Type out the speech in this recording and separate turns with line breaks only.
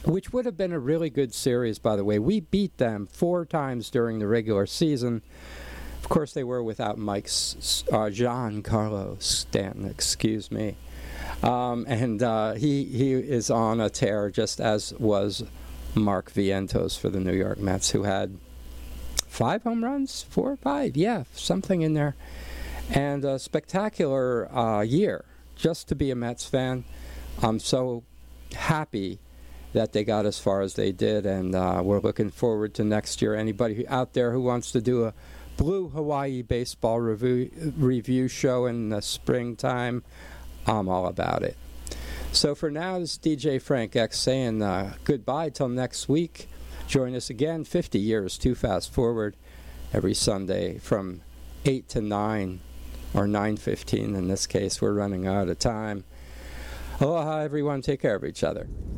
which would have been a really good series, by the way. We beat them 4 times during the regular season. Of course, they were without Giancarlo Stanton, excuse me. And he is on a tear, just as was Mark Vientos for the New York Mets, who had 5 home runs, 4 or 5, yeah, something in there. And a spectacular year, just to be a Mets fan. I'm so happy that they got as far as they did, and we're looking forward to next year. Anybody out there who wants to do a Blue Hawaii baseball review show in the springtime, I'm all about it. So for now, this is DJ Frank X saying goodbye till next week. Join us again, 50 years too fast forward, every Sunday from 8 to 9, or 9:15 in this case. We're running out of time. Aloha, everyone. Take care of each other.